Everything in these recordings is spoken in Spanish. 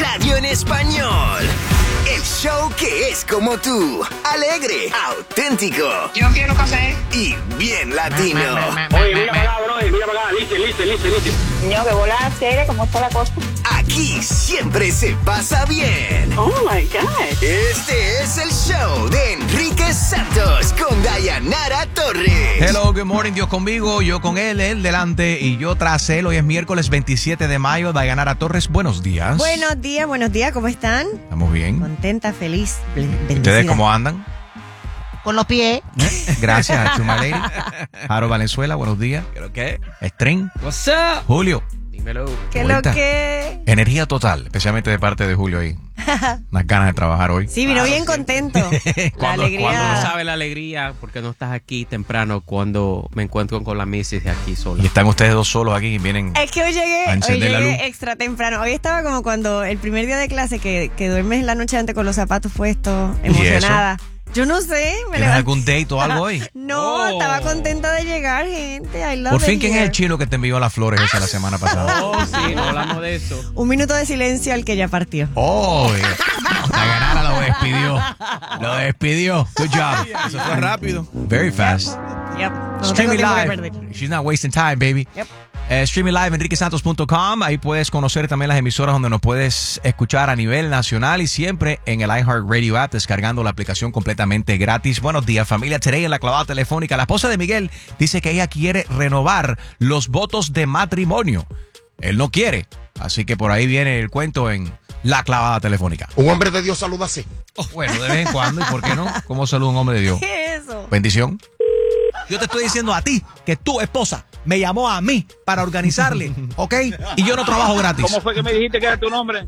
radio en español. El show que es como tú, alegre, auténtico. Yo quiero café. Y bien latino. Oye, mira para acá, bro, mira para acá, listo. Niño, que bola seria, ¿cómo está la cosa? Aquí siempre se pasa bien. Oh my God. Este es el show de Enrique Santos con Dayanara Torres. Hello, good morning, Dios conmigo, yo con él delante y yo tras él. Hoy es miércoles 27 de mayo. Dayanara Torres, buenos días. Buenos días, ¿cómo están? Estamos bien. Contenta, feliz, bendecida. ¿Ustedes cómo andan? Con los pies. Gracias, Chuma Lady. Jaro Valenzuela, buenos días. ¿Qué? String. What's up? Julio. Dímelo. ¿Qué lo Ahorita. que? Energía total, especialmente de parte de Julio ahí. Unas ganas de trabajar hoy. Sí, vino bien contento. La Cuando alegría. no sabe la alegría, porque no estás aquí temprano, cuando me encuentro con la Mrs. de aquí sola. Y están ustedes dos solos aquí y vienen. Es que hoy A llegué encender la luz. extra temprano. Hoy estaba como cuando el primer día de clase que duermes la noche antes con los zapatos puestos, ¿Y eso? emocionada. Yo no sé, me ¿Tienes levanté. algún date o algo hoy? No, Oh. estaba contenta de llegar, gente. I love Por fin, it ¿quién es here. el chino que te envió las flores esa la semana pasada? Oh, sí, no hablamos de eso. Un minuto de silencio al que ya partió. Oh, la ganara lo despidió. Lo despidió. Good job. Eso fue rápido. Very fast. Yep. No Streaming tengo tiempo que perder. live. She's not wasting time, baby. Yep. Streaming live, enriquesantos.com. Ahí puedes conocer también las emisoras donde nos puedes escuchar a nivel nacional y siempre en el iHeartRadio app, descargando la aplicación completamente gratis. Buenos días, familia. Today en la clavada telefónica, la esposa de Miguel dice que ella quiere renovar los votos de matrimonio. Él no quiere. Así que por ahí viene el cuento en la clavada telefónica. Un hombre de Dios saluda así. Bueno, de vez en cuando, ¿y por qué no? ¿Cómo saluda un hombre de Dios? ¿Qué es eso? Bendición. Yo te estoy diciendo a ti que tu esposa me llamó a mí para organizarle, ¿ok? Y yo no trabajo gratis. ¿Cómo fue que me dijiste que era tu nombre?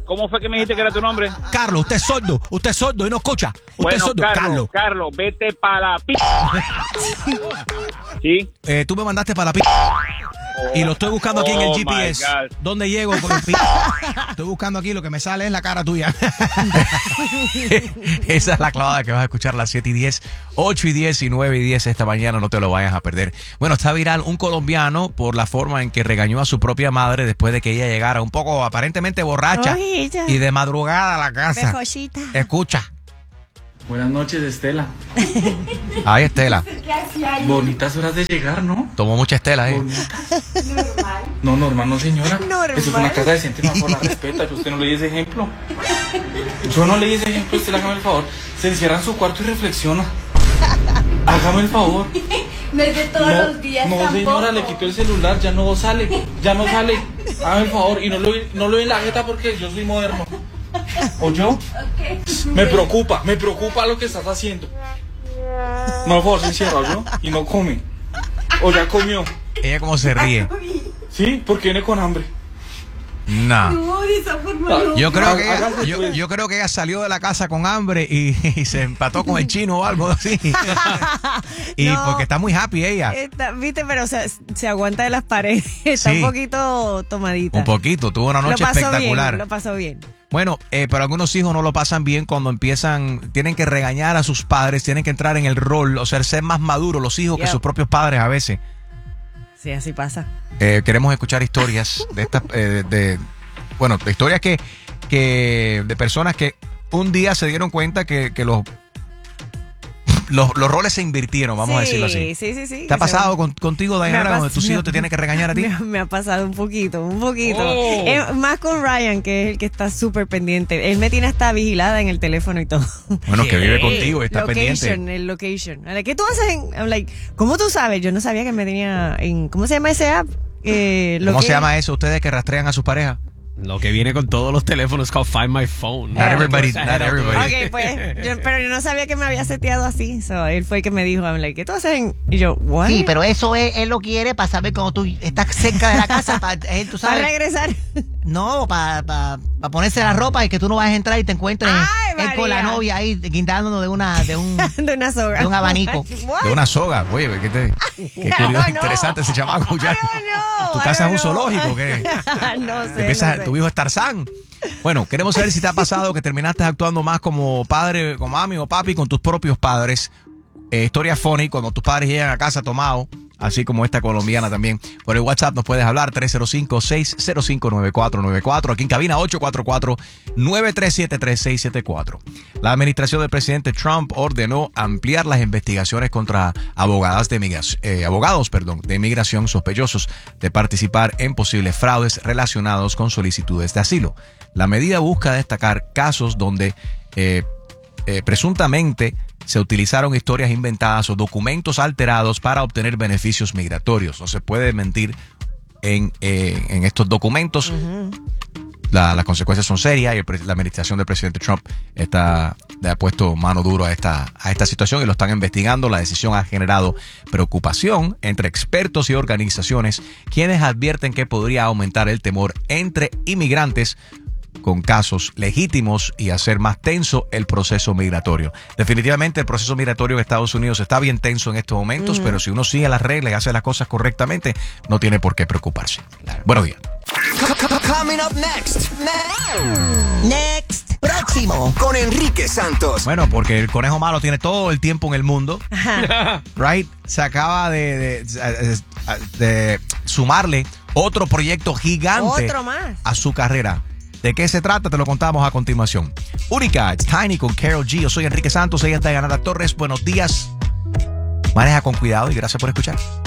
Carlos, usted es sordo y no escucha. Usted es sordo. Carlos, vete para la p... ¿Sí? Tú me mandaste para la y lo estoy buscando aquí en el Oh, GPS. my God. ¿Dónde llego con el Estoy buscando aquí, lo que me sale es la cara tuya. Esa es la clavada que vas a escuchar a las 7 y 10, 8 y 10 y 9 y 10 esta mañana. No te lo vayas a perder. Bueno, está viral un colombiano por la forma en que regañó a su propia madre después de que ella llegara un poco aparentemente borracha Ay, ella. y de madrugada a la casa. Pejochita. Escucha. Buenas noches, Estela. Ahí Estela. Bonitas horas de llegar, ¿no? Tomó mucha Estela, Normal. No, normal, no, señora. Normal. Eso es una casa decente, no por la respeta. Usted no le di ese ejemplo. Yo no le di ese ejemplo, Estela, hágame el favor. Se encierra en su cuarto y reflexiona. Hágame el favor. No es de todos los días No, tampoco. señora, le quitó el celular, ya no sale. Hágame el favor. Y no lo ve en la jeta porque yo soy moderno. ¿O yo? Okay. Me preocupa lo que estás haciendo. No, por favor, se encierra, ¿yo? Y no come. O ya comió. Ella como se ríe. ¿Sí? Porque viene con hambre. No. No, de esa forma no. Yo creo que Hágase, ella, pues. yo creo que ella salió de la casa con hambre y se empató con el chino o algo así. Y No. porque está muy happy ella. Viste, pero se aguanta de las paredes. Está Sí. un poquito tomadita. Un poquito, tuvo una noche lo pasó espectacular. Bien, lo pasó bien. Bueno, pero algunos hijos no lo pasan bien cuando tienen que regañar a sus padres, tienen que entrar en el rol, o sea, ser más maduros los hijos que Yep. sus propios padres a veces. Sí, así pasa. Queremos escuchar historias de estas, de historias que de personas que un día se dieron cuenta que los roles se invirtieron, vamos a decirlo así. Sí. ¿Te ha pasado contigo, Dayanara, Me ha donde tus pas- hijos te tienen que regañar a ti? Me ha pasado un poquito. Oh. Más con Ryan, que es el que está súper pendiente. Él me tiene hasta vigilada en el teléfono y todo. Bueno, que vive contigo y está Location, pendiente. el location. ¿Qué tú haces en...? I'm like, ¿cómo tú sabes? Yo no sabía que me tenía en... ¿Cómo se llama ese app? ¿Cómo se llama eso ustedes que rastrean a sus parejas? Lo que viene con todos los teléfonos es called Find My Phone. Not everybody. Ok, pues, pero yo no sabía que me había seteado así. So, él fue el que me dijo, I'm like, ¿qué tú haces en...? Y yo, ¿what? Sí, pero eso él lo quiere para saber cuando tú estás cerca de la casa, tú Para sabes. regresar. No, para ponerse la ropa y que tú no vayas a entrar y te encuentres Ay, él con la María. novia ahí guindándonos de un De una soga. de un abanico. What? De una soga. Oye, qué curioso, No. interesante ese chamaco. Ya. I don't know, ¿Tu I casa es un don't know. zoológico? ¿Qué? No sé. Te empiezas, no sé. tu hijo es Tarzán. Bueno, queremos saber si te ha pasado que terminaste actuando más como padre, como mami o papi con tus propios padres. Historia funny, cuando tus padres llegan a casa tomados así como esta colombiana también. Por el WhatsApp nos puedes hablar 305-605-9494. Aquí en cabina 844-937-3674. La administración del presidente Trump ordenó ampliar las investigaciones contra abogados de inmigración sospechosos de participar en posibles fraudes relacionados con solicitudes de asilo. La medida busca destacar casos donde presuntamente se utilizaron historias inventadas o documentos alterados para obtener beneficios migratorios. No se puede mentir en estos documentos. Las consecuencias son serias y la administración del presidente Trump ha puesto mano dura a esta situación y lo están investigando. La decisión ha generado preocupación entre expertos y organizaciones, quienes advierten que podría aumentar el temor entre inmigrantes con casos legítimos y hacer más tenso el proceso migratorio. Definitivamente el proceso migratorio en Estados Unidos está bien tenso en estos momentos, pero si uno sigue las reglas y hace las cosas correctamente, no tiene por qué preocuparse. Buenos días. Coming up next. Next. Próximo. Con Enrique Santos. Bueno, porque el conejo malo tiene todo el tiempo en el mundo. Right? Se acaba de sumarle otro proyecto gigante a su carrera. ¿De qué se trata? Te lo contamos a continuación. Única, it's Tiny con Karol G. Yo soy Enrique Santos, ella está Dayanara Torres. Buenos días. Maneja con cuidado y gracias por escuchar.